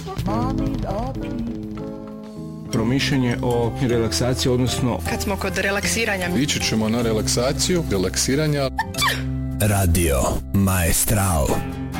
Promišljanje o relaksaciji, odnosno kad smo kod relaksiranja, ići ćemo na relaksaciju, relaksiranja. Radio Maestral.